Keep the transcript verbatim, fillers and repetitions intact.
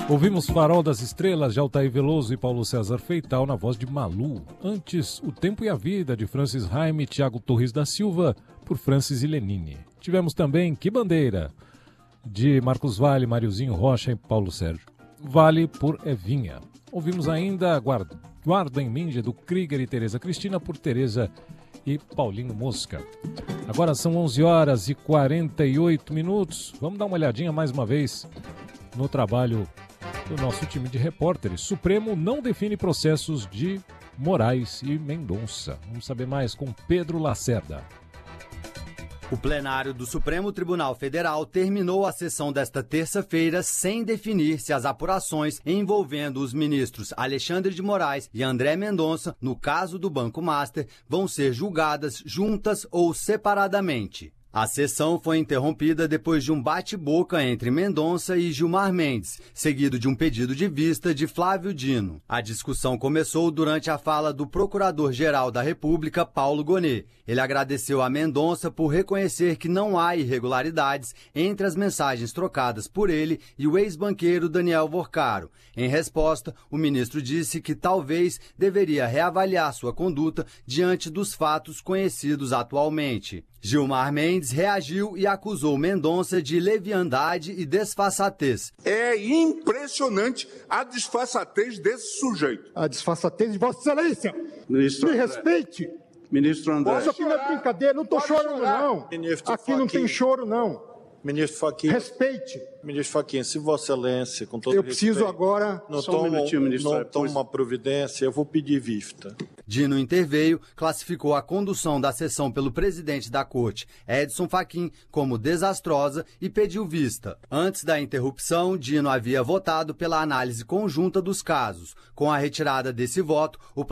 Ouvimos Farol das Estrelas de Altair Veloso e Paulo César Feital na voz de Malu. Antes, O Tempo e a Vida de Francis Haime e Tiago Torres da Silva por Francis e Lenine. Tivemos também Que Bandeira de Marcos Valle, Mariozinho Rocha e Paulo Sérgio Vale por Evinha. Ouvimos ainda Guarda, Guarda em Mim do Krieger e Tereza Cristina por Tereza e Paulinho Mosca. Agora são onze horas e quarenta e oito minutos. Vamos dar uma olhadinha mais uma vez no trabalho do nosso time de repórteres. Supremo não define processos de Moraes e Mendonça. Vamos saber mais com Pedro Lacerda. O plenário do Supremo Tribunal Federal terminou a sessão desta terça-feira sem definir se as apurações envolvendo os ministros Alexandre de Moraes e André Mendonça, no caso do Banco Master, vão ser julgadas juntas ou separadamente. A sessão foi interrompida depois de um bate-boca entre Mendonça e Gilmar Mendes, seguido de um pedido de vista de Flávio Dino. A discussão começou durante a fala do Procurador-Geral da República, Paulo Gonet. Ele agradeceu a Mendonça por reconhecer que não há irregularidades entre as mensagens trocadas por ele e o ex-banqueiro Daniel Vorcaro. Em resposta, o ministro disse que talvez deveria reavaliar sua conduta diante dos fatos conhecidos atualmente. Gilmar Mendes reagiu e acusou Mendonça de leviandade e desfaçatez. É impressionante a desfaçatez desse sujeito. A desfaçatez de Vossa Excelência. Ministro Me André. respeite. Ministro André. Isso aqui não é brincadeira, não estou chorando, não. Ministro Aqui não tem Fachin. choro, não. Ministro Fachin, Respeite. Ministro Fachin, se Vossa Excelência, com todo Eu respeito, preciso agora... não Só um toma, minutinho, ministro, não é, toma pois- uma providência, eu vou pedir vista. Dino interveio, classificou a condução da sessão pelo presidente da corte, Edson Fachin, como desastrosa e pediu vista. Antes da interrupção, Dino havia votado pela análise conjunta dos casos. Com a retirada desse voto, o